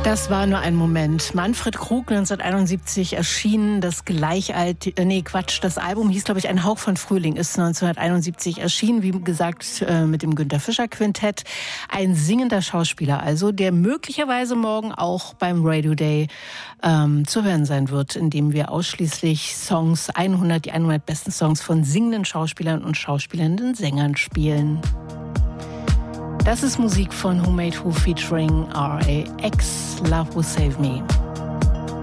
Das war nur ein Moment. Manfred Krug, 1971 erschienen, das Album hieß, glaube ich, Ein Hauch von Frühling, ist 1971 erschienen, wie gesagt, mit dem Günter Fischer Quintett. Ein singender Schauspieler also, der möglicherweise morgen auch beim Radio Day zu hören sein wird, indem wir ausschließlich die 100 besten Songs von singenden Schauspielern und schauspielernden Sängern spielen. Das ist Musik von Who Made Who featuring R.A.X. Love Will Save Me.